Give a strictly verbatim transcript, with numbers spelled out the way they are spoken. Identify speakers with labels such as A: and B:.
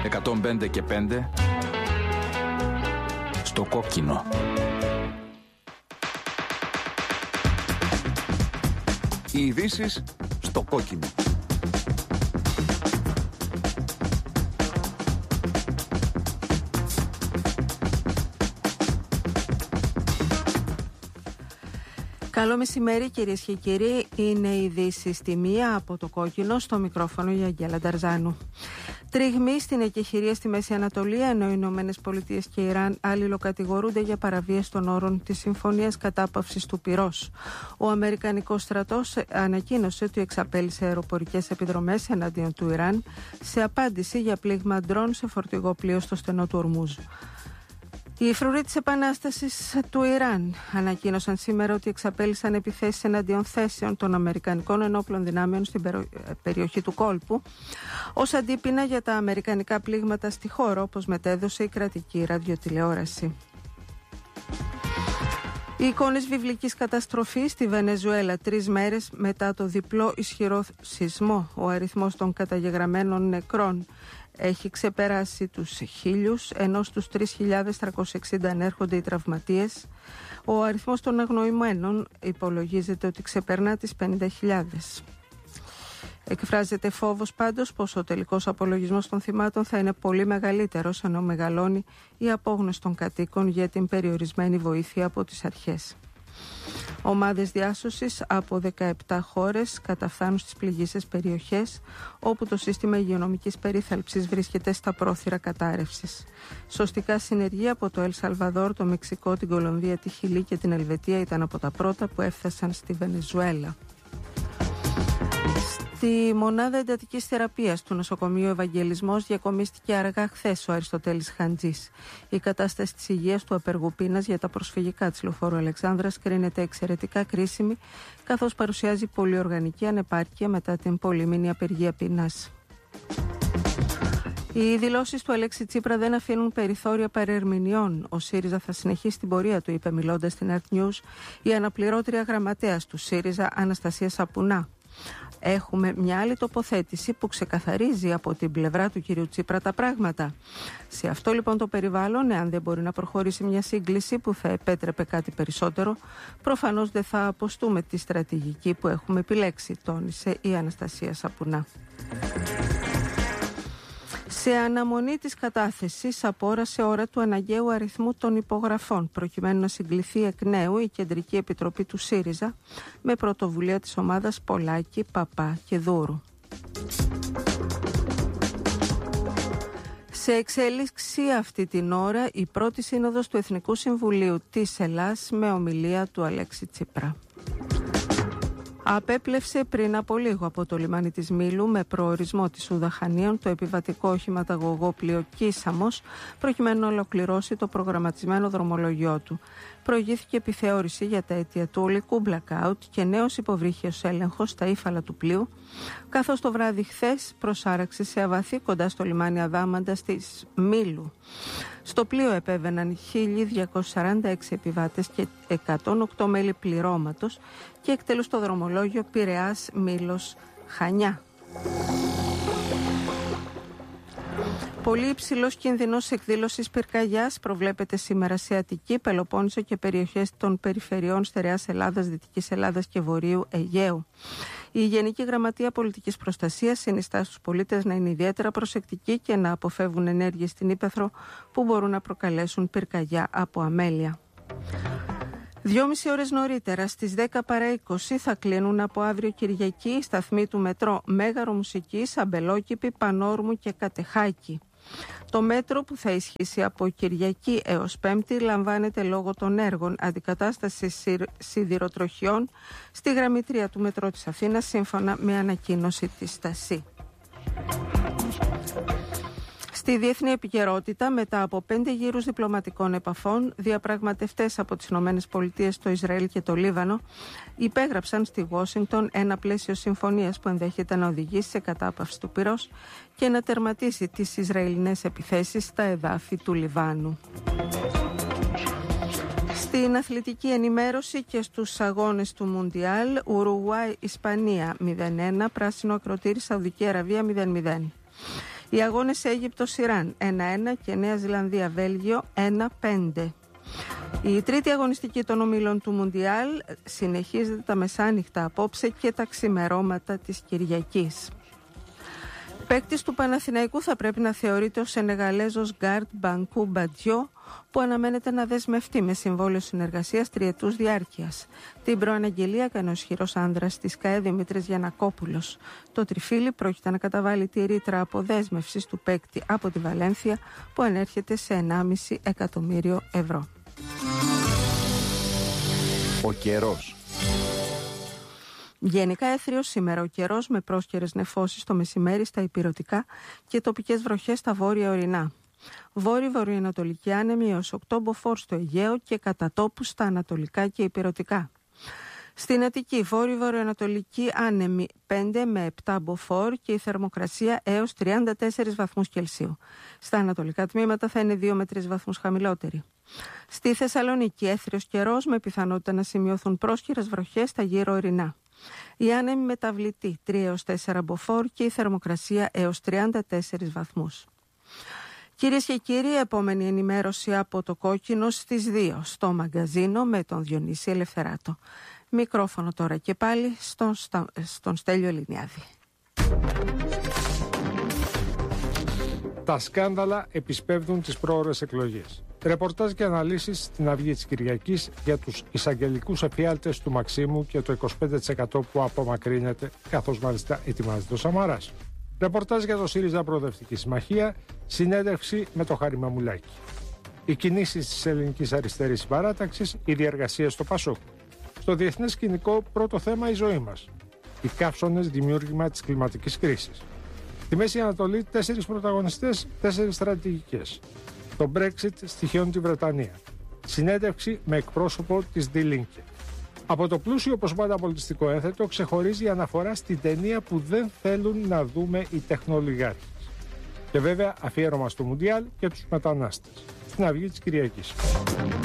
A: εκατόν πέντε και πέντε στο κόκκινο. Οι ειδήσεις στο κόκκινο.
B: Καλό μεσημέρι κυρίες και κύριοι, είναι η ειδήσεις στη μία από το κόκκινο, στο μικρόφωνο η Αγγέλα Νταρζάνου. Τριγμή στην εκεχηρία στη Μέση Ανατολή, ενώ οι Ηνωμένες Πολιτείες και Ιράν αλληλοκατηγορούνται για παραβίαση των όρων της Συμφωνίας Κατάπαυσης του Πυρός. Ο Αμερικανικός στρατός ανακοίνωσε ότι εξαπέλυσε αεροπορικές επιδρομές εναντίον του Ιράν σε απάντηση για πλήγμα ντρόν σε φορτηγό πλοίο στο στενό του Ορμούζ. Οι φρουροί της Επανάστασης του Ιράν ανακοίνωσαν σήμερα ότι εξαπέλυσαν επιθέσεις εναντίον θέσεων των Αμερικανικών ενόπλων δυνάμεων στην περιοχή του κόλπου ως αντίπεινα για τα αμερικανικά πλήγματα στη χώρα, όπως μετέδωσε η κρατική ραδιοτηλεόραση. Οι εικόνες βιβλικής καταστροφής στη Βενεζουέλα τρεις μέρες μετά το διπλό ισχυρό σεισμό. Ο αριθμός των καταγεγραμμένων νεκρών έχει ξεπεράσει τους χίλιους, ενώ στους τρεις χιλιάδες τριακόσιοι εξήντα ανέρχονται οι τραυματίες. Ο αριθμός των αγνοημένων υπολογίζεται ότι ξεπερνά τις πενήντα χιλιάδες. Εκφράζεται φόβος πάντως πως ο τελικός απολογισμός των θυμάτων θα είναι πολύ μεγαλύτερος, ενώ μεγαλώνει η απόγνωση των κατοίκων για την περιορισμένη βοήθεια από τις αρχές. Ομάδες διάσωσης από δεκαεπτά χώρες καταφθάνουν στις πληγείσες περιοχές, όπου το σύστημα υγειονομικής περίθαλψης βρίσκεται στα πρόθυρα κατάρρευσης. Σωστικά συνεργεία από το Ελ Σαλβαδόρ, το Μεξικό, την Κολομβία, τη Χιλή και την Ελβετία ήταν από τα πρώτα που έφτασαν στη Βενεζουέλα. Στη μονάδα εντατικής θεραπείας του νοσοκομείου Ευαγγελισμός διακομίστηκε αργά χθες ο Αριστοτέλης Χαντζής. Η κατάσταση της υγείας του απεργού πείνας για τα προσφυγικά της Λεωφόρου Αλεξάνδρας κρίνεται εξαιρετικά κρίσιμη, καθώς παρουσιάζει πολυοργανική ανεπάρκεια μετά την πολυμήνη απεργία πείνας. Οι δηλώσεις του Αλέξη Τσίπρα δεν αφήνουν περιθώρια παρερμηνιών. Ο ΣΥΡΙΖΑ θα συνεχίσει την πορεία του, είπε μιλώντας στην Earth News η αναπληρώτρια γραμματέας του ΣΥΡΙΖΑ Αναστασία Σαπουνά. Έχουμε μια άλλη τοποθέτηση που ξεκαθαρίζει από την πλευρά του κυρίου Τσίπρα τα πράγματα. Σε αυτό λοιπόν το περιβάλλον, εάν δεν μπορεί να προχωρήσει μια σύγκληση που θα επέτρεπε κάτι περισσότερο, προφανώς δεν θα αποστούμε τη στρατηγική που έχουμε επιλέξει, τόνισε η Αναστασία Σαπουνά. Σε αναμονή της κατάθεσης απόρασε ώρα του αναγκαίου αριθμού των υπογραφών, προκειμένου να συγκληθεί εκ νέου η Κεντρική Επιτροπή του ΣΥΡΙΖΑ με πρωτοβουλία της ομάδας Πολάκη, Παπά και Δούρου. Σε εξέλιξη αυτή την ώρα η πρώτη σύνοδος του Εθνικού Συμβουλίου της Ελλάς με ομιλία του Αλέξη Τσίπρα. Απέπλευσε πριν από λίγο από το λιμάνι της Μήλου με προορισμό της Ουδαχανίων το επιβατικό οχηματαγωγό πλοίο Κίσαμος, προκειμένου να ολοκληρώσει το προγραμματισμένο δρομολόγιό του. Προηγήθηκε επιθεώρηση για τα αίτια του ολικού blackout και νέος υποβρύχιος έλεγχος στα ύφαλα του πλοίου, καθώς το βράδυ χθες προσάραξε σε αβαθή κοντά στο λιμάνι Αδάμαντας της Μήλου. Στο πλοίο επέβαιναν χίλια διακόσιοι σαράντα έξι επιβάτες και εκατόν οκτώ μέλη πληρώματος και εκτελούν στο δρομολόγιο Πειραιάς Μήλος Χανιά. Πολύ υψηλός κίνδυνος εκδήλωσης πυρκαγιάς προβλέπεται σήμερα σε Αττική, Πελοπόννησο και περιοχές των περιφερειών Στερεάς Ελλάδας, Δυτικής Ελλάδας και Βορείου Αιγαίου. Η Γενική Γραμματεία Πολιτικής Προστασίας συνιστά στους πολίτες να είναι ιδιαίτερα προσεκτικοί και να αποφεύγουν ενέργειες στην ύπαιθρο που μπορούν να προκαλέσουν πυρκαγιά από αμέλεια. Δυόμιση ώρες νωρίτερα, στις δέκα παρά είκοσι, θα κλείνουν από αύριο Κυριακή οι σταθμοί του μετρό Μέγαρο Μουσικής, Αμπελόκηπη, Πανόρμου και Κατεχάκη. Το μέτρο που θα ισχύσει από Κυριακή έως Πέμπτη λαμβάνεται λόγω των έργων αντικατάστασης σιδηροτροχιών στη γραμμήτρια του μετρό της Αθήνας, σύμφωνα με ανακοίνωση της ΣΤΑΣΥ. Στη διεθνή επικαιρότητα, μετά από πέντε γύρους διπλωματικών επαφών, διαπραγματευτές από τις Ηνωμένες Πολιτείες, το Ισραήλ και το Λίβανο υπέγραψαν στη Ουάσιγκτον ένα πλαίσιο συμφωνίας που ενδέχεται να οδηγήσει σε κατάπαυση του πυρός και να τερματίσει τις Ισραηλινές επιθέσεις στα εδάφη του Λιβάνου. Στην αθλητική ενημέρωση και στους αγώνες του Μουντιάλ, Ουρουγουάη Ισπανία μηδέν ένα, πράσινο ακροτήρι Σαουδική Αραβία μηδέν μηδέν. Οι αγώνες Αίγυπτος-Ιράν ένα ένα και Νέα Ζηλανδία-Βέλγιο ένα πέντε. Η τρίτη αγωνιστική των ομίλων του Μουντιάλ συνεχίζεται τα μεσάνυχτα απόψε και τα ξημερώματα της Κυριακής. Παίκτης του Παναθηναϊκού θα πρέπει να θεωρείται ο Σενεγαλέζος γκάρντ Μπανκού Μπατζιό, που αναμένεται να δεσμευτεί με συμβόλαιο συνεργασίας τριετούς διάρκειας. Την προαναγγελία έκανε ο ισχυρός άνδρας της ΚΑΕ Δημήτρης Γιαννακόπουλος. Το τριφύλι πρόκειται να καταβάλει τη ρήτρα αποδέσμευσης του παίκτη από τη Βαλένθια, που ανέρχεται σε ενάμιση εκατομμύριο ευρώ.
A: Ο καιρός.
B: Γενικά έθριος σήμερα ο καιρός, με πρόσκαιρες νεφώσεις το μεσημέρι στα ηπειρωτικά και τοπικές βροχές στα βόρεια ορεινά. Βόρειο-βορειοανατολική άνεμη έως οκτώ μποφόρ στο Αιγαίο και κατά τόπους στα ανατολικά και ηπειρωτικά. Στην Αττική βόρειο-βορειοανατολική άνεμη πέντε με επτά μποφόρ και η θερμοκρασία έως τριάντα τέσσερις βαθμούς Κελσίου. Στα ανατολικά τμήματα θα είναι δύο με τρεις βαθμούς χαμηλότερη. Στη Θεσσαλονίκη έθριος καιρός με πιθανότητα να σημειωθούν πρόσκαιρες βροχές στα γύρω ορεινά. Η άνεμη μεταβλητή τρία έως τέσσερα μποφόρ και η θερμοκρασία έως τριάντα τέσσερις βαθμούς. Κυρίες και κύριοι, επόμενη ενημέρωση από το Κόκκινο στις δύο στο μαγκαζίνο με τον Διονύση Ελευθεράτο. Μικρόφωνο τώρα και πάλι στον, στον Στέλιο Ελληνιάδη.
C: Τα σκάνδαλα επισπεύδουν τις πρόωρες εκλογές. Ρεπορτάζ και αναλύσεις στην Αυγή της Κυριακής για τους εισαγγελικούς εφιάλτες του Μαξίμου και το είκοσι πέντε τοις εκατό που απομακρύνεται, καθώς μάλιστα ετοιμάζεται ο Σαμαράς. Ρεπορτάζ για το ΣΥΡΙΖΑ Προοδευτική Συμμαχία, συνέντευξη με το Χάρη Μαμουλάκη. Οι κινήσεις της ελληνικής αριστερής συμπαράταξης, οι διεργασίες στο ΠΑΣΟΚ. Στο διεθνές σκηνικό, πρώτο θέμα η ζωή μας. Οι καύσωνες δημιούργημα της κλιματικής κρίσης. Στη Μέση Ανατολή, τέσσερις πρωταγωνιστές, τέσσερις στρατηγικές. Το Brexit στοιχειώνει τη Βρετανία. Συνέντευξη με εκπρόσωπο της Die Linke. Από το πλούσιο όπως πάντα πολιτιστικό ένθετο ξεχωρίζει η αναφορά στην ταινία που δεν θέλουν να δούμε οι τεχνολιγάρχες. Και βέβαια αφιέρωμα στο Μουντιάλ και τους μετανάστες. Στην Αυγή της Κυριακής.